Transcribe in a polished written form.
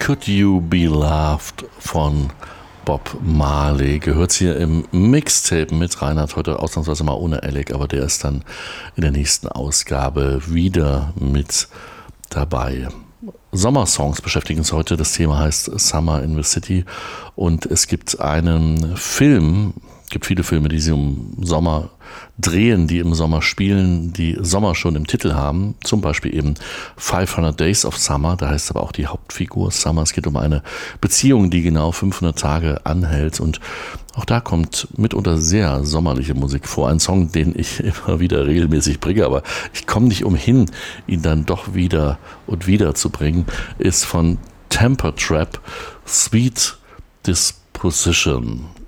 Could You Be Loved von Bob Marley. Gehört hier im Mixtape mit Reinhard, heute ausnahmsweise mal ohne Alec, aber der ist dann in der nächsten Ausgabe wieder mit dabei. Sommersongs beschäftigen uns heute. Das Thema heißt Summer in the City und es gibt einen Film, gibt viele Filme, die sich um Sommer drehen, die im Sommer spielen, die Sommer schon im Titel haben. Zum Beispiel eben 500 Days of Summer, da heißt aber auch die Hauptfigur Summer. Es geht um eine Beziehung, die genau 500 Tage anhält und auch da kommt mitunter sehr sommerliche Musik vor. Ein Song, den ich immer wieder regelmäßig bringe, aber ich komme nicht umhin, ihn dann doch wieder und wieder zu bringen, ist von Temper Trap, Sweet Disposition.